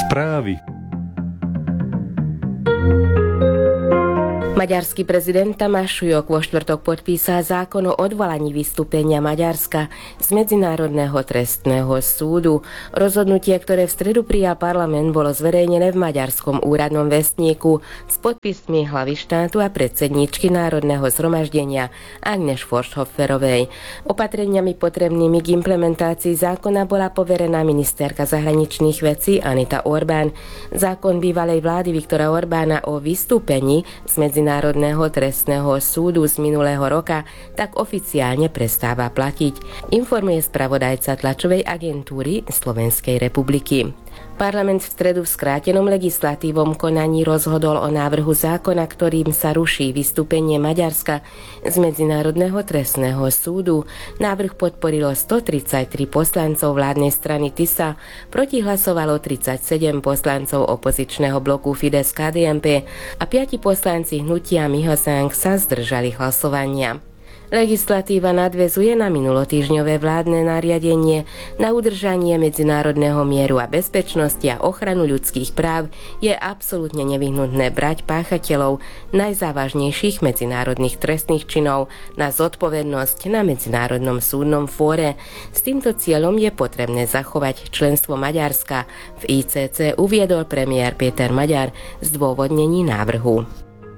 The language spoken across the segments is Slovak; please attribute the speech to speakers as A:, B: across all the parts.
A: Správy.
B: Maďarský prezident Tamáš Sujok vo štvrtok podpísal zákon o odvolaní vystúpenia Maďarska z Medzinárodného trestného súdu. Rozhodnutie, ktoré v stredu prijal parlament, bolo zverejnené v maďarskom úradnom vestníku s podpismi hlavy štátu a predsedníčky Národného zhromaždenia Agnes Forshoferovej. Opatreniami potrebnými k implementácii zákona bola poverená ministerka zahraničných vecí Anita Orbán. Zákon bývalej vlády Viktora Orbána o vystúpení z Medzinárodného trestného súdu z minulého roka tak oficiálne prestáva platiť, informuje spravodajca tlačovej agentúry Slovenskej republiky. Parlament v stredu v skrátenom legislatívom konaní rozhodol o návrhu zákona, ktorým sa ruší vystúpenie Maďarska z Medzinárodného trestného súdu. Návrh podporilo 133 poslancov vládnej strany TISA, proti hlasovalo 37 poslancov opozičného bloku Fidesz-KDNP a 5 poslanci hnutia Mihosang sa zdržali hlasovania. Legislatíva nadväzuje na minulotýždňové vládne nariadenie na udržanie medzinárodného mieru a bezpečnosti a ochranu ľudských práv. Je absolútne nevyhnutné brať páchateľov najzávažnejších medzinárodných trestných činov na zodpovednosť na Medzinárodnom súdnom fóre. S týmto cieľom je potrebné zachovať členstvo Maďarska v ICC, uviedol premiér Péter Magyar v zdôvodnení návrhu.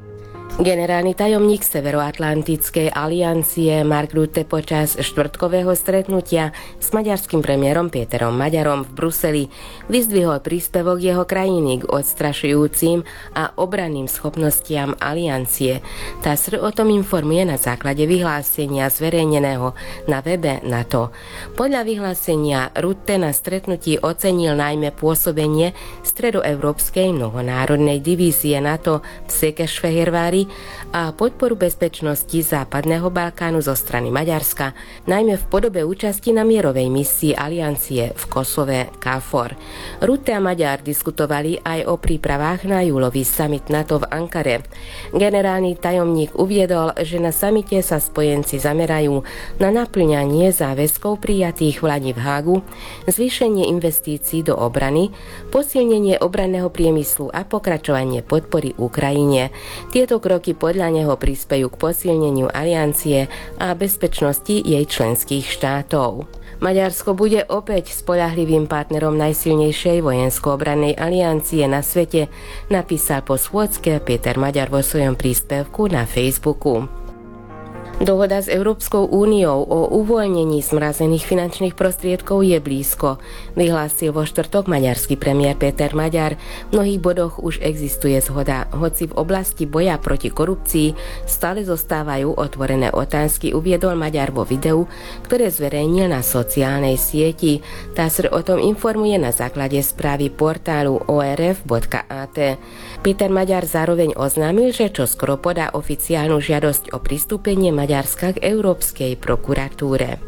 B: Generálny tajomník Severoatlantickej aliancie Mark Rutte počas štvrtkového stretnutia s maďarským premiérom Péterom Magyarom v Bruseli vyzdvihol príspevok jeho krajiny k odstrašujúcim a obranným schopnostiam aliancie. TASR o tom informuje na základe vyhlásenia zverejneného na webe NATO. Podľa vyhlásenia Rutte na stretnutí ocenil najmä pôsobenie stredoeurópskej mnohonárodnej divízie NATO v Székesfehérvári a podporu bezpečnosti Západného Balkánu zo strany Maďarska, najmä v podobe účasti na mierovej misii aliancie v Kosove KFOR. Rutte a Magyar diskutovali aj o prípravách na júlový summit NATO v Ankare. Generálny tajomník uviedol, že na samite sa spojenci zamerajú na naplňanie záväzkov prijatých v lani v Hágu, zvýšenie investícií do obrany, posilnenie obranného priemyslu a pokračovanie podpory Ukrajine. Tieto kroky podľa neho prispejú k posilneniu aliancie a bezpečnosti jej členských štátov. Maďarsko bude opäť spoľahlivým partnerom najsilnejšej vojensko-obrannej aliancie na svete, napísal po schôdzke Péter Magyar vo svojom príspevku na Facebooku. Dohoda s Európskou úniou o uvoľnení zmrazených finančných prostriedkov je blízko, vyhlásil vo štvrtok maďarský premiér Péter Magyar. V mnohých bodoch už existuje zhoda, hoci v oblasti boja proti korupcii stále zostávajú otvorené otázky, uviedol Magyar vo videu, ktoré zverejnil na sociálnej sieti. TASR o tom informuje na základe správy portálu orf.at. Péter Magyar zároveň oznámil, že čoskoro podá oficiálnu žiadosť o pristúpenie Maďarska k Európskej prokuratúre.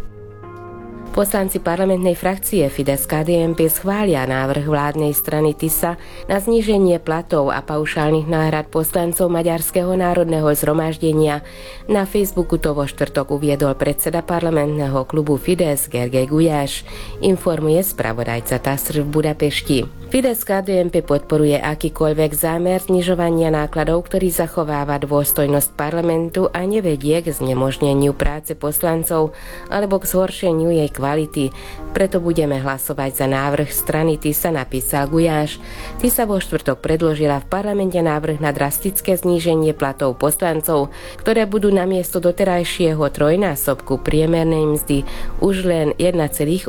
B: Poslanci parlamentnej frakcie Fidesz-KDNP schvália návrh vládnej strany TISA na zníženie platov a paušálnych náhrad poslancov Maďarského národného zhromaždenia. Na Facebooku to vo štvrtok uviedol predseda parlamentného klubu Fidesz Gergely Gulyás, informuje spravodajca TASR v Budapešti. Fidesz-KDNP podporuje akýkoľvek zámer znižovania nákladov, ktorý zachováva dôstojnosť parlamentu a nevedie k znemožneniu práce poslancov alebo k zhoršeniu jej kvality. Preto budeme hlasovať za návrh strany TISA, napísal Gulyás. TISA vo štvrtok predložila v parlamente návrh na drastické zníženie platov poslancov, ktoré budú namiesto doterajšieho trojnásobku priemernej mzdy už len 1,8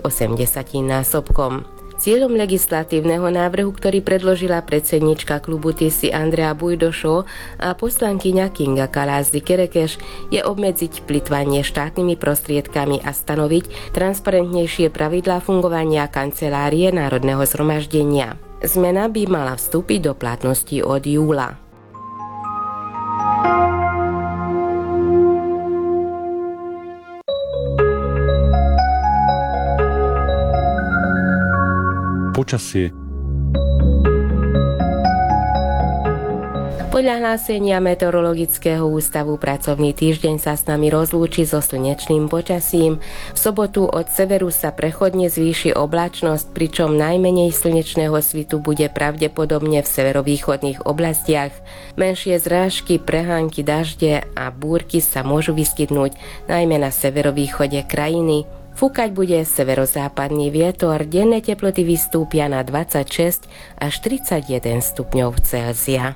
B: násobkom. Cieľom legislatívneho návrhu, ktorý predložila predsednička klubu TISY Andrea Bujdošo a poslankyňa Kinga Kalázdy Kerekeš, je obmedziť plytvanie štátnymi prostriedkami a stanoviť transparentnejšie pravidlá fungovania kancelárie Národného zhromaždenia. Zmena by mala vstúpiť do platnosti od júla.
A: Počasie.
B: Podľa hlásenia Meteorologického ústavu pracovný týždeň sa s nami rozlúči so slnečným počasím. V sobotu od severu sa prechodne zvýši oblačnosť, pričom najmenej slnečného svitu bude pravdepodobne v severovýchodných oblastiach. Menšie zrážky, prehánky, dažde a búrky sa môžu vyskytnúť najmä na severovýchode krajiny. Fúkať bude severozápadný vietor, denné teploty vystúpia na 26 až 31 stupňov Celzia.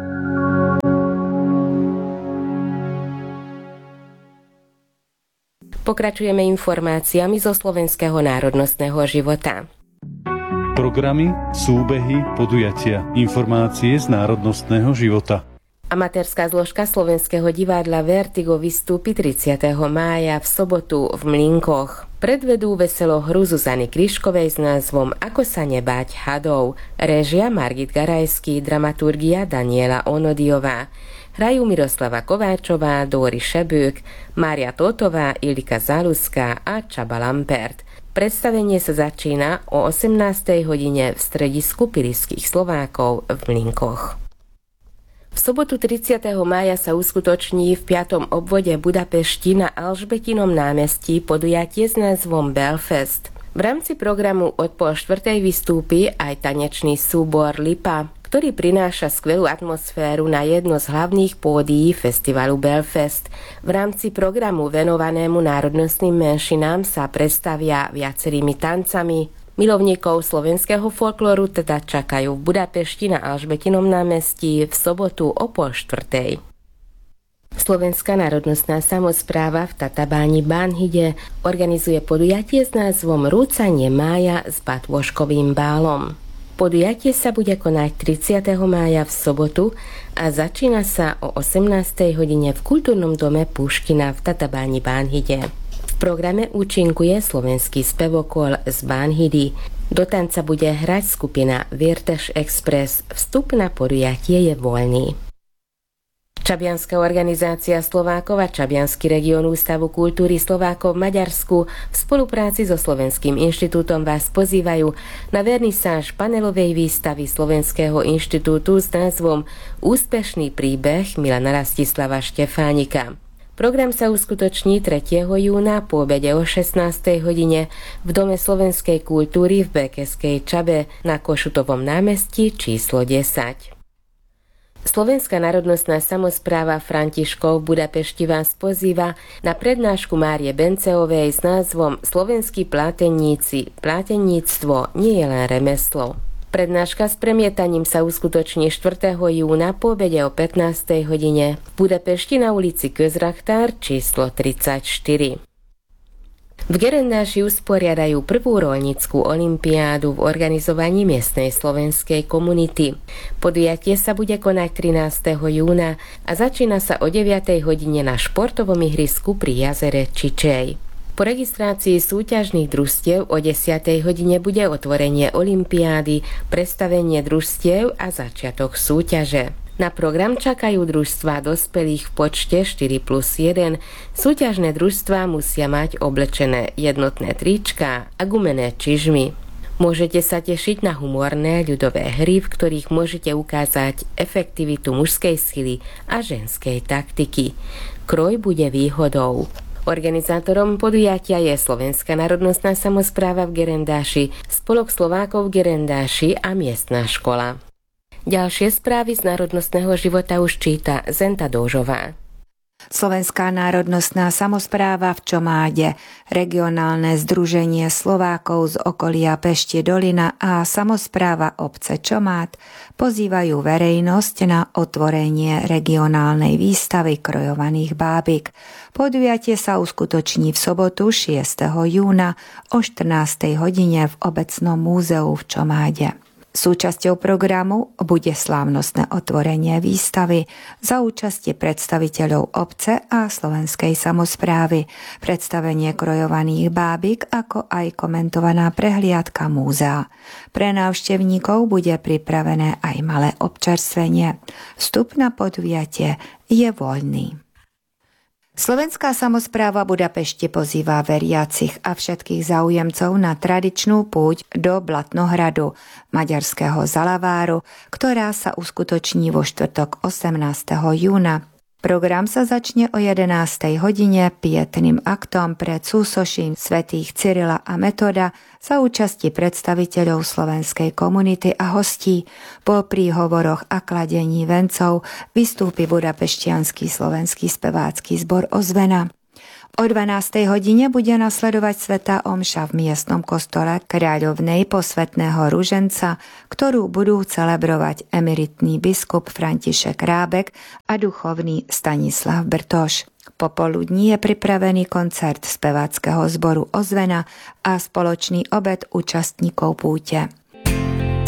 B: Pokračujeme informáciami zo slovenského národnostného života.
A: Programy, súbehy, podujatia, informácie z národnostného života.
B: Amatérska zložka Slovenského divadla Vertigo vystúpi 30. mája v sobotu v Mlynkoch. Predvedú veselú hru Zuzany Kryškovej s názvom Ako sa nebáť hadov. Réžia Margit Garajský, dramaturgia Daniela Onodiová. Hrajú Miroslava Kováčová, Dóri Šebők, Mária Tótová, Ilika Záluská a Csaba Lampert. Predstavenie sa začína o 18. hodine v stredisku Pilisských Slovákov v Mlynkoch. V sobotu 30. mája sa uskutoční v 5. obvode Budapešti na Alžbetinom námestí podujatie s názvom Belfest. V rámci programu od 3:30 vystúpi aj tanečný súbor Lipa, ktorý prináša skvelú atmosféru na jedno z hlavných pódií festivalu Belfest. V rámci programu venovanému národnostným menšinám sa predstavia viacerými tancami. Milovníkov slovenského folklóru teda čakajú v Budapešti na Alžbetinom námestí v sobotu o 3:30. Slovenská národnostná samospráva v Tatabáni Bánhide organizuje podujatie s názvom Rúcanie mája s batôžkovým bálom. Podujatie sa bude konať 30. mája v sobotu a začína sa o 18. hodine v kultúrnom dome Puškina v Tatabáni Bánhide. V programe účinkuje slovenský spevokol z Bánhidy. Do tanca bude hrať skupina Vierteš Express. Vstup na podujatie je voľný. Čabianska organizácia Slovákov a Čabiansky región Ústavu kultúry Slovákov v Maďarsku v spolupráci so Slovenským inštitútom vás pozývajú na vernisáž panelovej výstavy Slovenského inštitútu s názvom Úspešný príbeh Milana Rastislava Štefánika. Program sa uskutoční 3. júna po obede o 16. hodine v Dome slovenskej kultúry v Békeskej Čabe na Košutovom námestí číslo 10. Slovenská národnostná samospráva Františkov v Budapešti vás pozýva na prednášku Márie Benceovej s názvom Slovenskí pláteníci. Pláteníctvo nie je len remeslo. Prednáška s premietaním sa uskutoční 4. júna po obede o 15. hodine v Budapešti na ulici Közrachtár číslo 34. V Gerendáši usporiadajú prvú roľnícku olympiádu v organizovaní miestnej slovenskej komunity. Podujatie sa bude konať 13. júna a začína sa o 9. hodine na športovom ihrisku pri jazere Čičej. Po registrácii súťažných družstiev o 10. hodine bude otvorenie olympiády, predstavenie družstiev a začiatok súťaže. Na program čakajú družstvá dospelých v počte 4+1. Súťažné družstvá musia mať oblečené jednotné tričká a gumené čižmy. Môžete sa tešiť na humorné ľudové hry, v ktorých môžete ukázať efektivitu mužskej sily a ženskej taktiky. Kroj bude výhodou. Organizátorom podujatia je Slovenská národnostná samospráva v Gerendáši, Spolok Slovákov v Gerendáši a miestna škola. Ďalšie správy z národnostného života už číta Zenta Dóžová.
C: Slovenská národnostná samospráva v Čomáde, regionálne združenie Slovákov z okolia Pešti Dolina a samospráva obce Čomát pozývajú verejnosť na otvorenie regionálnej výstavy krojovaných bábik. Podujatie sa uskutoční v sobotu 6. júna o 14. hodine v Obecnom múzeu v Čomáde. Súčasťou programu bude slávnostné otvorenie výstavy za účasti predstaviteľov obce a slovenskej samosprávy, predstavenie krojovaných bábik, ako aj komentovaná prehliadka múzea. Pre návštevníkov bude pripravené aj malé občerstvenie. Vstup na podujatie je voľný. Slovenská samospráva Budapešti pozýva veriacich a všetkých záujemcov na tradičnú púť do Blatnohradu, maďarského Zalaváru, ktorá sa uskutoční vo štvrtok 18. júna. Program sa začne o 11. hodine pietným aktom pred súsoším svätých Cyrila a Metoda za účasti predstaviteľov slovenskej komunity a hostí. Po príhovoroch a kladení vencov vystúpi budapešťanský slovenský spevácky zbor Ozvena. O 12. hodine bude nasledovať svätá omša v miestnom kostole Kráľovnej posvätného ruženca, ktorú budú celebrovať emeritný biskup František Rábek a duchovný Stanislav Brtoš. Popoludní je pripravený koncert speváckeho zboru Ozvena a spoločný obed účastníkov púte.